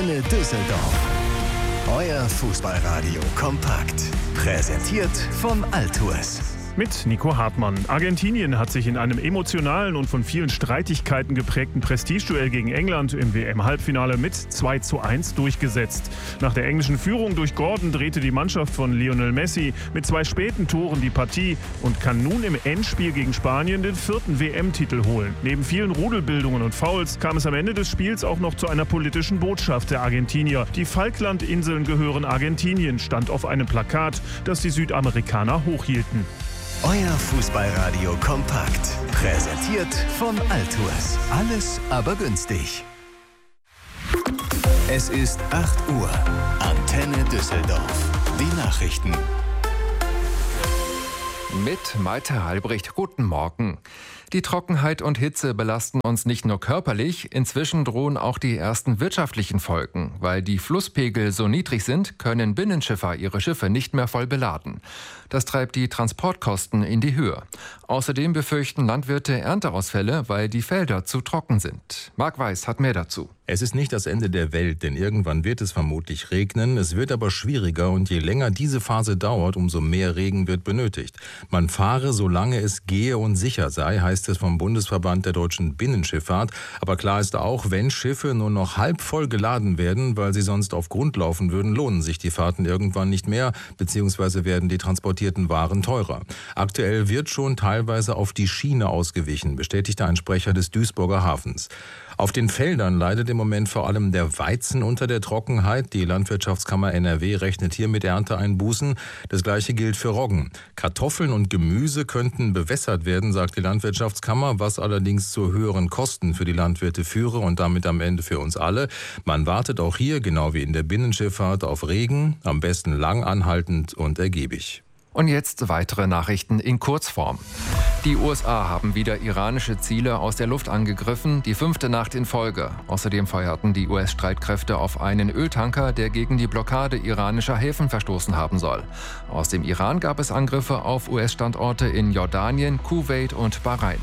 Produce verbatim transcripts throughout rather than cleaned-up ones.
Antenne Düsseldorf. Euer Fußballradio kompakt. Präsentiert vom Altours. Mit Nico Hartmann. Argentinien hat sich in einem emotionalen und von vielen Streitigkeiten geprägten Prestigeduell gegen England im W M-Halbfinale mit zwei zu eins durchgesetzt. Nach der englischen Führung durch Gordon drehte die Mannschaft von Lionel Messi mit zwei späten Toren die Partie und kann nun im Endspiel gegen Spanien den vierten W M-Titel holen. Neben vielen Rudelbildungen und Fouls kam es am Ende des Spiels auch noch zu einer politischen Botschaft der Argentinier. Die Falklandinseln gehören Argentinien, stand auf einem Plakat, das die Südamerikaner hochhielten. Euer Fußballradio kompakt. Präsentiert vom Altours. Alles aber günstig. Es ist acht Uhr. Antenne Düsseldorf. Die Nachrichten. Mit Malte Halbricht. Guten Morgen. Die Trockenheit und Hitze belasten uns nicht nur körperlich, inzwischen drohen auch die ersten wirtschaftlichen Folgen. Weil die Flusspegel so niedrig sind, können Binnenschiffer ihre Schiffe nicht mehr voll beladen. Das treibt die Transportkosten in die Höhe. Außerdem befürchten Landwirte Ernteausfälle, weil die Felder zu trocken sind. Marc Weiß hat mehr dazu. Es ist nicht das Ende der Welt, denn irgendwann wird es vermutlich regnen. Es wird aber schwieriger und je länger diese Phase dauert, umso mehr Regen wird benötigt. Man fahre, solange es gehe und sicher sei, heißt es vom Bundesverband der deutschen Binnenschifffahrt. Aber klar ist auch, wenn Schiffe nur noch halb voll geladen werden, weil sie sonst auf Grund laufen würden, lohnen sich die Fahrten irgendwann nicht mehr, beziehungsweise werden die transportierten Waren teurer. Aktuell wird schon teilweise auf die Schiene ausgewichen, bestätigte ein Sprecher des Duisburger Hafens. Auf den Feldern leidet im Moment vor allem der Weizen unter der Trockenheit. Die Landwirtschaftskammer N R W rechnet hier mit Ernteeinbußen. Das Gleiche gilt für Roggen. Kartoffeln und Gemüse könnten bewässert werden, sagt die Landwirtschaftskammer, was allerdings zu höheren Kosten für die Landwirte führe und damit am Ende für uns alle. Man wartet auch hier, genau wie in der Binnenschifffahrt, auf Regen, am besten lang anhaltend und ergiebig. Und jetzt weitere Nachrichten in Kurzform. Die U S A haben wieder iranische Ziele aus der Luft angegriffen, die fünfte Nacht in Folge. Außerdem feuerten die U S-Streitkräfte auf einen Öltanker, der gegen die Blockade iranischer Häfen verstoßen haben soll. Aus dem Iran gab es Angriffe auf U S-Standorte in Jordanien, Kuwait und Bahrain.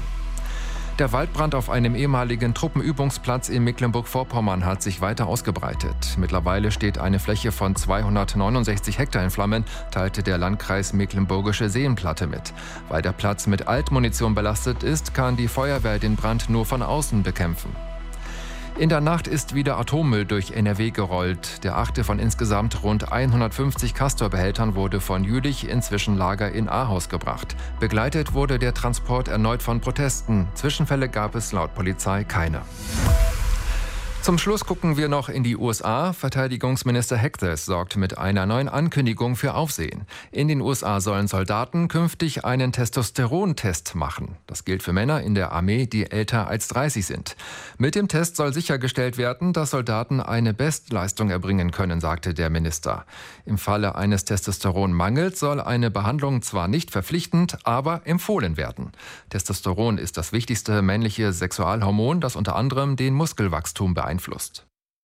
Der Waldbrand auf einem ehemaligen Truppenübungsplatz in Mecklenburg-Vorpommern hat sich weiter ausgebreitet. Mittlerweile steht eine Fläche von zweihundertneunundsechzig Hektar in Flammen, teilte der Landkreis Mecklenburgische Seenplatte mit. Weil der Platz mit Altmunition belastet ist, kann die Feuerwehr den Brand nur von außen bekämpfen. In der Nacht ist wieder Atommüll durch N R W gerollt. Der achte von insgesamt rund hundertfünfzig Castor-Behältern wurde von Jülich ins Zwischenlager in Ahaus gebracht. Begleitet wurde der Transport erneut von Protesten. Zwischenfälle gab es laut Polizei keine. Zum Schluss gucken wir noch in die U S A. Verteidigungsminister Hectes sorgt mit einer neuen Ankündigung für Aufsehen. In den U S A sollen Soldaten künftig einen Testosterontest machen. Das gilt für Männer in der Armee, die älter als dreißig sind. Mit dem Test soll sichergestellt werden, dass Soldaten eine Bestleistung erbringen können, sagte der Minister. Im Falle eines Testosteronmangels soll eine Behandlung zwar nicht verpflichtend, aber empfohlen werden. Testosteron ist das wichtigste männliche Sexualhormon, das unter anderem den Muskelwachstum beeinflusst. Beeinflusst.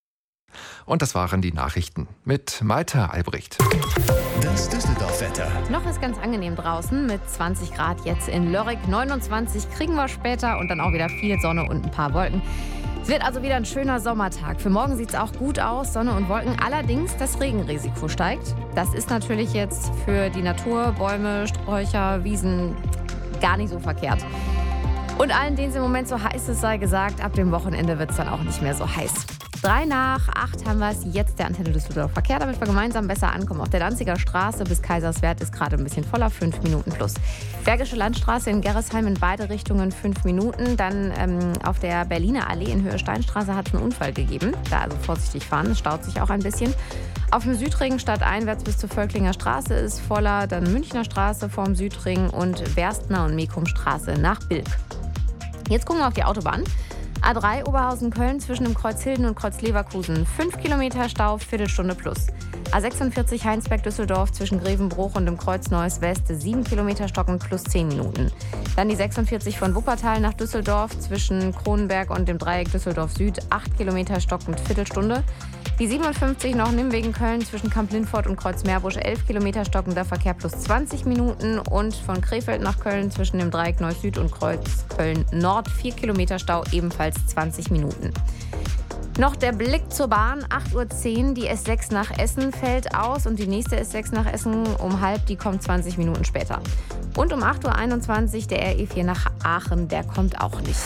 Und das waren die Nachrichten mit Malte Albrecht. Das Düsseldorf-Wetter. Noch ist ganz angenehm draußen mit zwanzig Grad jetzt in Lörrick. neunundzwanzig kriegen wir später und dann auch wieder viel Sonne und ein paar Wolken. Es wird also wieder ein schöner Sommertag. Für morgen sieht es auch gut aus, Sonne und Wolken. Allerdings das Regenrisiko steigt. Das ist natürlich jetzt für die Natur, Bäume, Sträucher, Wiesen gar nicht so verkehrt. Und allen, denen es im Moment so heiß ist, sei gesagt, ab dem Wochenende wird es dann auch nicht mehr so heiß. Drei nach acht haben wir es jetzt, der Antenne Düsseldorf Verkehr, damit wir gemeinsam besser ankommen. Auf der Danziger Straße bis Kaiserswerth ist gerade ein bisschen voller, fünf Minuten plus. Bergische Landstraße in Gerresheim in beide Richtungen fünf Minuten. Dann ähm, auf der Berliner Allee in Höhe Steinstraße hat es einen Unfall gegeben. Da also vorsichtig fahren, es staut sich auch ein bisschen. Auf dem Südring stadteinwärts bis zur Völklinger Straße ist voller, dann Münchner Straße vorm Südring und Werstner und Mekumstraße nach Bilk. Jetzt gucken wir auf die Autobahn. A drei Oberhausen-Köln zwischen dem Kreuz Hilden und Kreuz Leverkusen. fünf Kilometer Stau, Viertelstunde plus. A sechsundvierzig Heinsberg-Düsseldorf zwischen Grevenbruch und dem Kreuz Neues West. sieben Kilometer stockend plus zehn Minuten. Dann die sechsundvierzig von Wuppertal nach Düsseldorf zwischen Kronenberg und dem Dreieck Düsseldorf Süd. acht Kilometer stockend Viertelstunde. Die siebenundfünfzig noch Nimwegen-Köln zwischen Kamp-Lindfort und Kreuz-Meerbusch, elf Kilometer stockender Verkehr plus zwanzig Minuten. Und von Krefeld nach Köln zwischen dem Dreieck Neuss-Süd und Kreuz Köln-Nord, vier Kilometer Stau, ebenfalls zwanzig Minuten. Noch der Blick zur Bahn, acht Uhr zehn, die S sechs nach Essen fällt aus und die nächste S sechs nach Essen um halb, die kommt zwanzig Minuten später. Und um acht Uhr einundzwanzig der R E vier nach Aachen, der kommt auch nicht.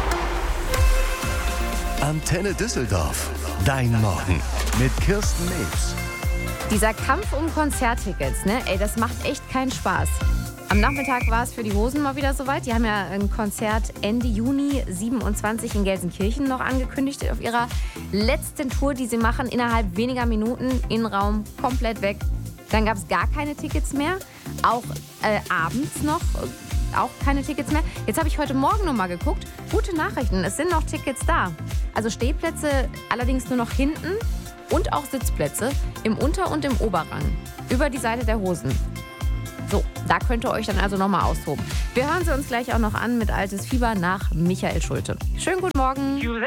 Antenne Düsseldorf. Dein Morgen mit Kirsten Nebs. Dieser Kampf um Konzerttickets, ne? Ey, das macht echt keinen Spaß. Am Nachmittag war es für die Hosen mal wieder soweit. Die haben ja ein Konzert Ende Juni siebenundzwanzig in Gelsenkirchen noch angekündigt auf ihrer letzten Tour, die sie machen. Innerhalb weniger Minuten, Innenraum komplett weg. Dann gab es gar keine Tickets mehr. Auch äh, abends noch äh, auch keine Tickets mehr. Jetzt habe ich heute Morgen noch mal geguckt. Gute Nachrichten, es sind noch Tickets da. Also Stehplätze allerdings nur noch hinten und auch Sitzplätze im Unter- und im Oberrang. Über die Seite der Hosen. So, da könnt ihr euch dann also nochmal austoben. Wir hören sie uns gleich auch noch an mit Altes Fieber nach Michael Schulte. Schönen guten Morgen.